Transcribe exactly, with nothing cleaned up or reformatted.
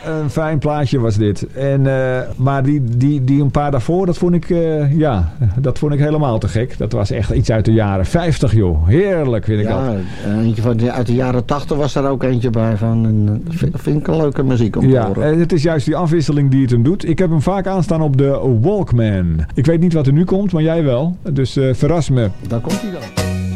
een fijn plaatje was dit. En, uh, maar die, die, die een paar daarvoor, dat vond ik, uh, ja, dat vond ik helemaal te gek. Dat was echt iets uit de jaren vijftig, joh. Heerlijk, vind ik ja, dat. Eentje van de, uit de jaren tachtig was daar ook eentje bij van. En dat vind, vind ik een leuke muziek om te ja, horen. Het is juist die afwisseling die het hem doet. Ik heb hem vaak aanstaan op de Walkman. Ik weet niet wat er nu komt, maar jij wel. Dus uh, verras me. Daar komt hij dan.